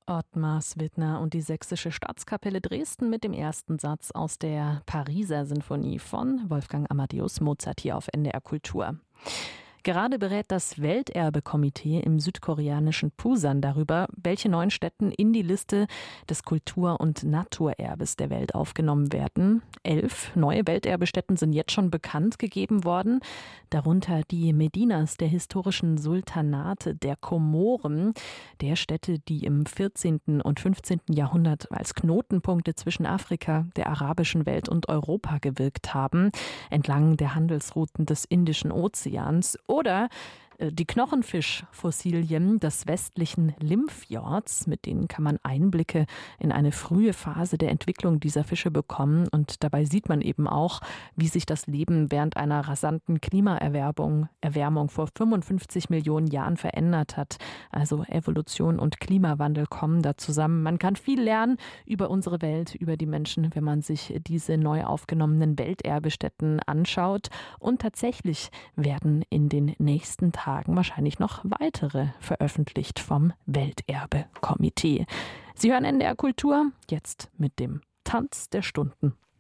Ottmar Swidner und die Sächsische Staatskapelle Dresden mit dem ersten Satz aus der Pariser Sinfonie von Wolfgang Amadeus Mozart hier auf NDR Kultur. Gerade berät das Welterbekomitee im südkoreanischen Pusan darüber, welche 9 Stätten in die Liste des Kultur- und Naturerbes der Welt aufgenommen werden. 11 neue Welterbestätten sind jetzt schon bekannt gegeben worden, darunter die Medinas der historischen Sultanate der Komoren, der Städte, die im 14. und 15. Jahrhundert als Knotenpunkte zwischen Afrika, der arabischen Welt und Europa gewirkt haben, entlang der Handelsrouten des Indischen Ozeans. Oder die Knochenfischfossilien des westlichen Limfjords, mit denen kann man Einblicke in eine frühe Phase der Entwicklung dieser Fische bekommen. Und dabei sieht man eben auch, wie sich das Leben während einer rasanten Klimaerwärmung vor 55 Millionen Jahren verändert hat. Also Evolution und Klimawandel kommen da zusammen. Man kann viel lernen über unsere Welt, über die Menschen, wenn man sich diese neu aufgenommenen Welterbestätten anschaut. Und tatsächlich werden in den nächsten Tagen wahrscheinlich noch weitere veröffentlicht vom Welterbekomitee. Sie hören NDR Kultur, jetzt mit dem Tanz der Stunden.